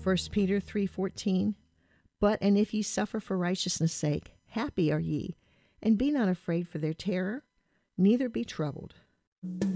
First Peter 3:14. But and if ye suffer for righteousness' sake, happy are ye, and be not afraid for their terror, neither be troubled.